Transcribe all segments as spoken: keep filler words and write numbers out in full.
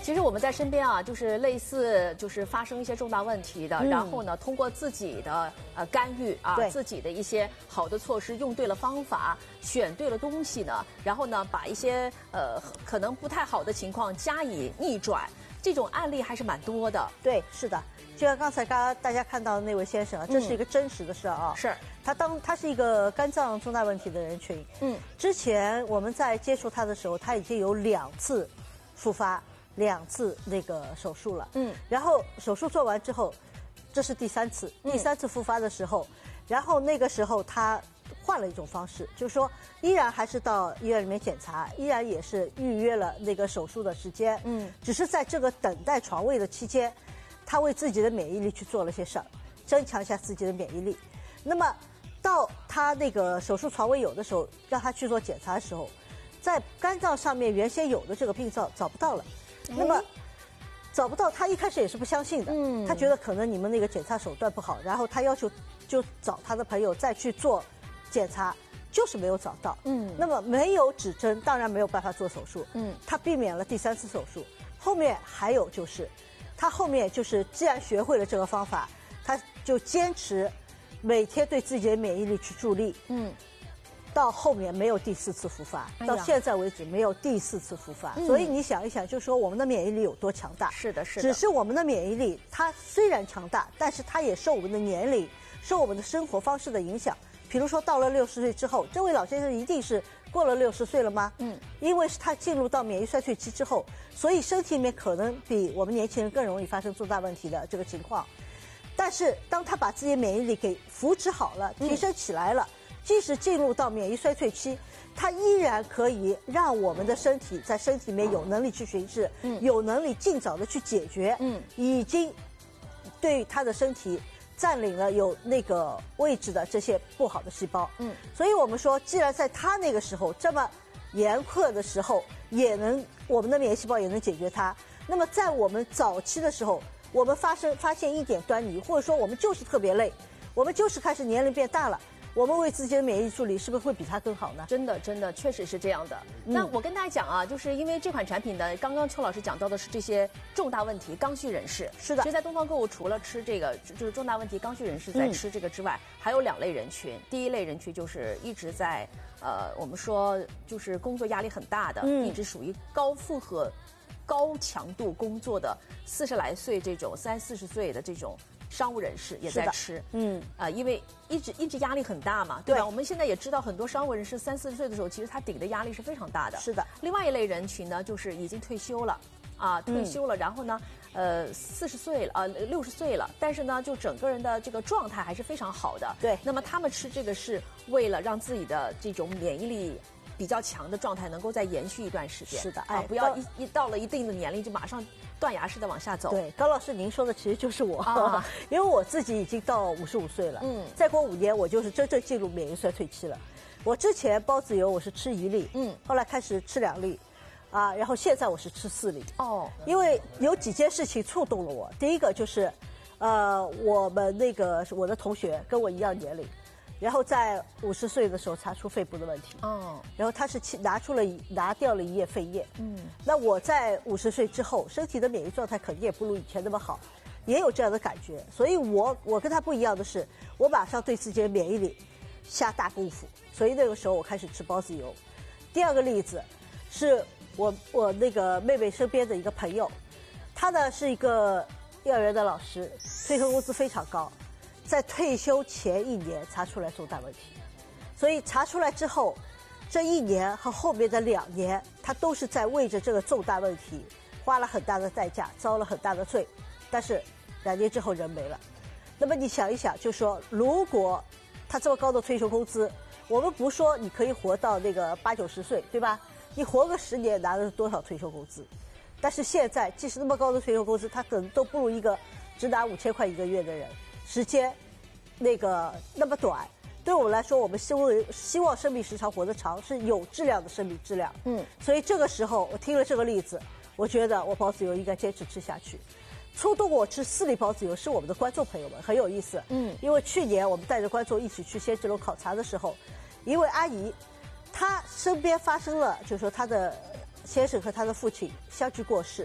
其实我们在身边啊，就是类似就是发生一些重大问题的， 嗯、 然后呢，通过自己的呃干预啊，自己的一些好的措施，用对了方法，选对了东西呢，然后呢，把一些呃可能不太好的情况加以逆转，这种案例还是蛮多的。 对，是的。就像刚才刚刚大家看到的那位先生啊，这是一个真实的事啊。 嗯、是。 他当他是一个肝脏重大问题的人群。嗯。之前我们在接触他的时候，他已经有两次复发，两次那个手术了。嗯。然后手术做完之后，这是第三次，第三次复发的时候，嗯、然后那个时候他换了一种方式，就是说依然还是到医院里面检查，依然也是预约了那个手术的时间。嗯。只是在这个等待床位的期间，他为自己的免疫力去做了些事儿，增强一下自己的免疫力。那么到他那个手术床位有的时候，让他去做检查的时候，在肝脏上面原先有的这个病灶找不到了。那么找不到，他一开始也是不相信的。嗯。他觉得可能你们那个检查手段不好，然后他要求就找他的朋友再去做检查，就是没有找到。嗯。那么没有指针，当然没有办法做手术。嗯。他避免了第三次手术。后面还有就是。他后面就是既然学会了这个方法，他就坚持每天对自己的免疫力去助力。嗯，到后面没有第四次复发，哎、到现在为止没有第四次复发。嗯、所以你想一想，就说我们的免疫力有多强大？ 是的，是的。 只是我们的免疫力，它虽然强大，但是它也受我们的年龄、受我们的生活方式的影响。比如说到了六十岁之后，这位老先生一定是过了六十岁了吗？嗯，因为是他进入到免疫衰退期之后，所以身体里面可能比我们年轻人更容易发生重大问题的这个情况。但是当他把自己的免疫力给扶持好了、提升起来了，嗯、即使进入到免疫衰退期，他依然可以让我们的身体在身体里面有能力去巡视，嗯，有能力尽早的去解决，嗯，已经对他的身体占领了有那个位置的这些不好的细胞。嗯，所以我们说，既然在他那个时候这么严苛的时候，也能我们的免疫细胞也能解决它，那么在我们早期的时候，我们发生发现一点端倪，或者说我们就是特别累，我们就是开始年龄变大了，我们为自己的免疫助力是不是会比他更好呢？ 真的，真的，确实是这样的。嗯、那我跟大家讲啊，就是因为这款产品呢，刚刚邱老师讲到的是这些重大问题，刚需人士。 是的。 其实，在东方购物除了吃这个就是重大问题刚需人士在吃这个之外，嗯、还有两类人群。第一类人群就是一直在呃，我们说就是工作压力很大的，嗯、一直属于高负荷、高强度工作的四十来岁这种三四十岁的这种。商务人士也在吃，嗯，啊、呃，因为一直一直压力很大嘛，对吧？对我们现在也知道，很多商务人士三四十岁的时候，其实他顶的压力是非常大的。 是的。 另外一类人群呢，就是已经退休了，啊，退休了，嗯、然后呢，呃，四十岁了，啊、呃，六十岁了，但是呢，就整个人的这个状态还是非常好的。 对。 那么他们吃这个是为了让自己的这种免疫力比较强的状态能够再延续一段时间。 是的， 哎，啊、不要一一到了一定的年龄就马上断崖式的往下走。 对，高老师您说的其实就是我，啊、因为我自己已经到五十五岁了，嗯，再过五年我就是真正进入免疫衰退期了。我之前孢子油我是吃一粒，嗯，后来开始吃两粒，啊，然后现在我是吃四粒。哦，因为有几件事情触动了我。第一个就是，呃，我们那个我的同学跟我一样年龄。然后在五十岁的时候查出肺部的问题，哦，然后他是拿出了拿掉了一页肺叶，嗯，那我在五十岁之后，身体的免疫状态肯定也不如以前那么好，也有这样的感觉，所以我我跟他不一样的是，我马上对自己的免疫力下大功夫，所以那个时候我开始吃孢子油。第二个例子是我我那个妹妹身边的一个朋友，他呢是一个幼儿园的老师，退休工资非常高。在退休前一年查出来重大问题，所以查出来之后，这一年和后面的两年，他都是在为着这个重大问题花了很大的代价，遭了很大的罪，但是两年之后人没了。那么你想一想，就说如果他这么高的退休工资，我们不说你可以活到那个八九十岁，对吧？你活个十年拿的是多少退休工资？但是现在即使那么高的退休工资，他可能都不如一个只拿五千块一个月的人。时间那个那么短，对我们来说，我们希望希望生命时长活得长，是有质量的生命质量。嗯，所以这个时候我听了这个例子，我觉得我孢子油应该坚持吃下去。触动我吃四粒孢子油是我们的观众朋友们，很有意思。嗯，因为去年我们带着观众一起去仙吉楼考察的时候，一位阿姨，她身边发生了，就是说她的先生和她的父亲相继过世。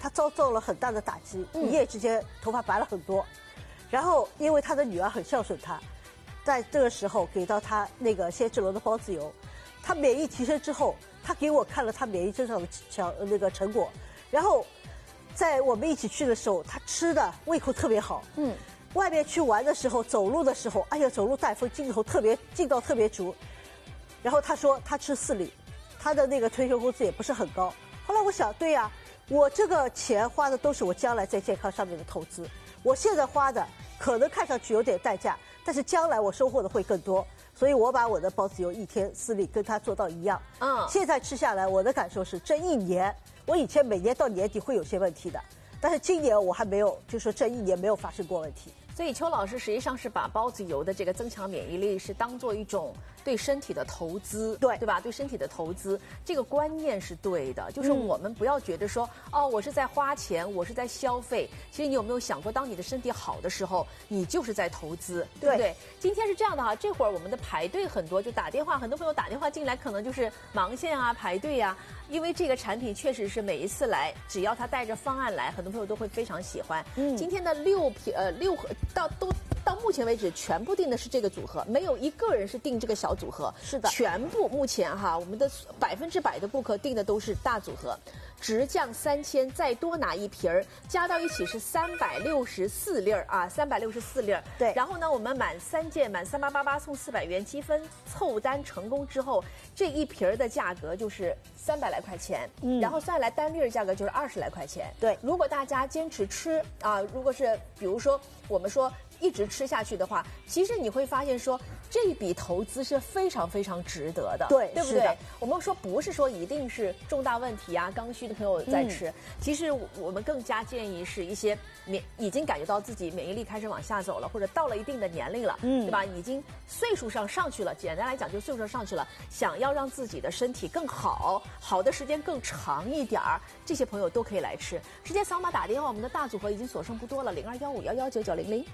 他遭受了很大的打击，一夜之间头发白了很多。然后因为他的女儿很孝顺他，在这个时候给到他那个仙芝楼的孢子油，他免疫提升之后，他给我看了他免疫身上的强那个成果。然后在我们一起去的时候，他吃的胃口特别好。嗯，外面去玩的时候，走路的时候，哎呀，走路带风，劲头特别劲道特别足。然后他说他吃四粒，他的那个退休工资也不是很高。后来我想，对呀，我这个钱花的都是我将来在健康上面的投资。我现在花的可能看上去有点代价，但是将来我收获的会更多，所以我把我的孢子油一天四粒跟他做到一样。嗯，现在吃下来，我的感受是这一年，我以前每年到年底会有些问题的，但是今年我还没有，就说这一年没有发生过问题。 所以邱老师实际上是把孢子油的这个增强免疫力是当做一种对身体的投资， 对对吧？对身体的投资，这个观念是对的。就是我们不要觉得说，嗯、哦，我是在花钱，我是在消费。其实你有没有想过，当你的身体好的时候，你就是在投资，对不对？今天是这样的哈，这会儿我们的排队很多，就打电话，很多朋友打电话进来，可能就是忙线啊、排队啊。因为这个产品确实是每一次来，只要他带着方案来，很多朋友都会非常喜欢。嗯，今天的六瓶呃六盒到都到目前为止全部定的是这个组合，没有一个人是定这个小组合。 是的， 全部目前哈，我们的百分之百的顾客定的都是大组合，直降三千，再多拿一瓶儿，加到一起是三百六十四粒儿啊，三百六十四粒儿。 对， 然后呢，我们满三件满三八八八送四百元积分，凑单成功之后，这一瓶儿的价格就是三百来块钱，嗯，然后算下来单粒儿价格就是二十来块钱。 对， 如果大家坚持吃啊，如果是比如说我们说一直吃下去的话，其实你会发现说这笔投资是非常非常值得的， 对， 对不对？我们说不是说一定是重大问题啊、刚需的朋友在吃，嗯、其实我们更加建议是一些免已经感觉到自己免疫力开始往下走了，或者到了一定的年龄了，嗯，对吧？已经岁数上上去了，简单来讲就岁数上上去了，想要让自己的身体更好，好的时间更长一点儿，这些朋友都可以来吃。直接扫码打电话，我们的大组合已经所剩不多了，零二幺五幺幺九九零零。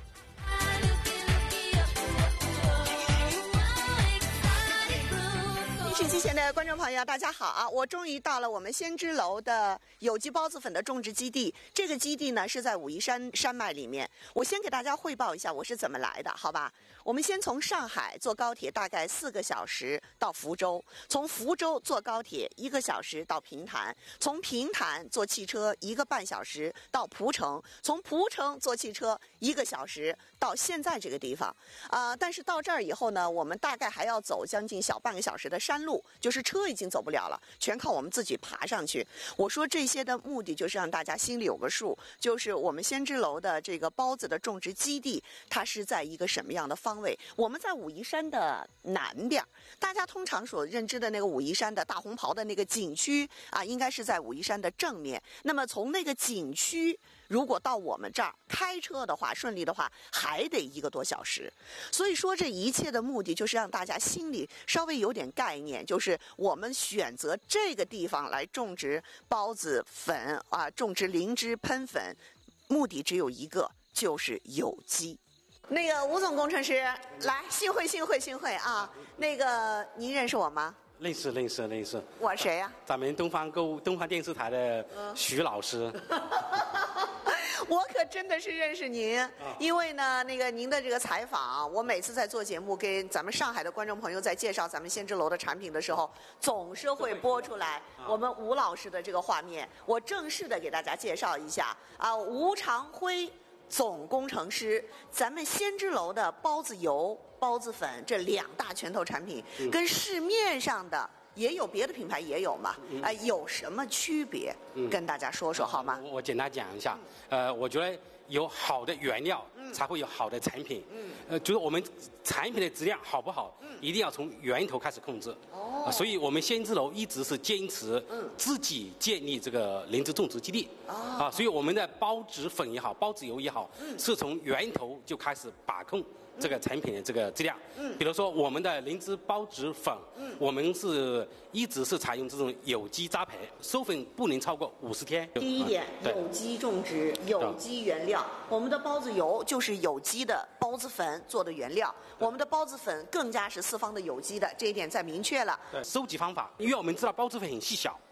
电视机前的观众朋友，大家好啊！我终于到了我们仙芝楼的有机孢子粉的种植基地。这个基地呢是在武夷山山脉里面。我先给大家汇报一下我是怎么来的，好吧？我们先从上海坐高铁，大概四个小时到福州；从福州坐高铁一个小时到平潭；从平潭坐汽车一个半小时到蒲城；从蒲城坐汽车一个小时到现在这个地方。啊、呃，但是到这儿以后呢，我们大概还要走将近小半个小时的山路。就是车已经走不了了，全靠我们自己爬上去。我说这些的目的就是让大家心里有个数，就是我们仙芝楼的这个孢子的种植基地，它是在一个什么样的方位？我们在武夷山的南边，大家通常所认知的那个武夷山的大红袍的那个景区啊，应该是在武夷山的正面。那么从那个景区，如果到我们这儿开车的话，顺利的话，还得一个多小时。所以说，这一切的目的就是让大家心里稍微有点概念，就是我们选择这个地方来种植孢子粉啊，种植灵芝喷粉，目的只有一个，就是有机。那个吴总工程师，来，幸会幸会幸会啊！那个您认识我吗？ 认识认识认识。 我谁呀、啊？ 咱们东方购物东方电视台的徐老师。 我可真的是认识您，因为呢，那个您的这个采访，我每次在做节目给咱们上海的观众朋友在介绍咱们仙芝楼的产品的时候，总是会播出来我们吴老师的这个画面。我正式的给大家介绍一下啊，吴长辉总工程师，咱们仙芝楼的孢子油、孢子粉这两大拳头产品，跟市面上的也有别的品牌也有嘛，啊、呃，有什么区别？嗯、跟大家说说好吗？ 我, 我简单讲一下，呃，我觉得有好的原料，嗯、才会有好的产品。嗯，呃，就是我们产品的质量好不好，嗯、一定要从源头开始控制。哦、呃，所以我们仙芝楼一直是坚持自己建立这个灵芝种植基地。哦，啊，所以我们的孢子粉也好，孢子油也好，嗯、是从源头就开始把控这个产品的这个质量，嗯，比如说我们的灵芝孢子粉，嗯，我们是一直是采用这种有机栽培，授粉不能超过五十天。 第一点，嗯、有机种植，有机原料。我们的孢子油就是有机的孢子粉做的原料，我们的孢子粉更加是四方的有机的，这一点再明确了。 对，收集方法，因为我们知道孢子粉很细小。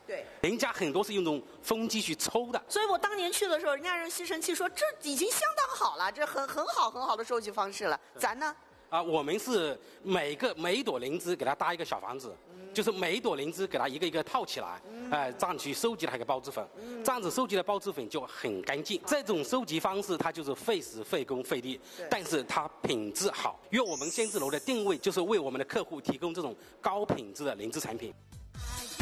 对， 人家很多是用这种风机去抽的。 所以我当年去的时候，人家用吸尘器说这已经相当好了，这很很好很好的收集方式了。咱呢？ 啊，我们是每个每一朵灵芝给它搭一个小房子，嗯、就是每一朵灵芝给它一个一个套起来，哎、嗯呃，这样去收集它一个孢子粉，嗯、这样子收集的孢子粉就很干净。这种收集方式它就是费时费工费力，但是它品质好，因为我们仙芝楼的定位就是为我们的客户提供这种高品质的灵芝产品。